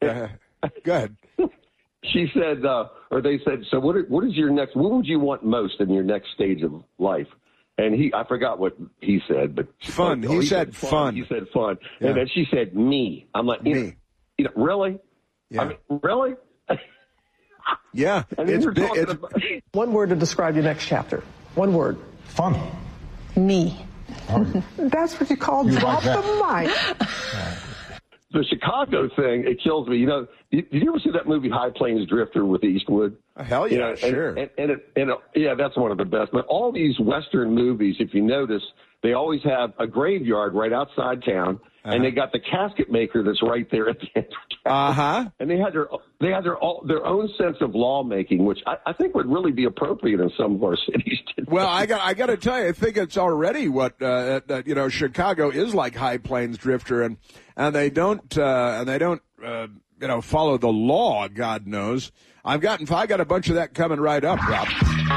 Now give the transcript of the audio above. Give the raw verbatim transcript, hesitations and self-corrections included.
Uh, good. She said, uh, or they said, so what? What is your next? What would you want most in your next stage of life? And he, I forgot what he said, but fun. Like, he, oh, he said, said fun. fun. He said fun, yeah. and then she said me. I'm like, you me. know, you know really? Yeah. I mean, really? yeah. And then it's, we're talking it's, about one word to describe your next chapter. One word. Fun. Me. That's what you call You drop like the mic. the Chicago thing. It kills me. You know, did, did you ever see that movie High Plains Drifter with Eastwood? Oh, hell yeah, you know, and, sure. And, and, it, and it, yeah, that's one of the best. But all these Western movies, if you notice, they always have a graveyard right outside town, uh-huh. and they got the casket maker that's right there at the end. Uh huh. And they had their they had their their own sense of lawmaking, which I, I think would really be appropriate in some of our cities today. Well, I got I got to tell you, I think it's already what uh, uh, you know. Chicago is like High Plains Drifter, and and they don't uh, and they don't uh, you know follow the law. God knows. I've gotten I got a bunch of that coming right up, Rob.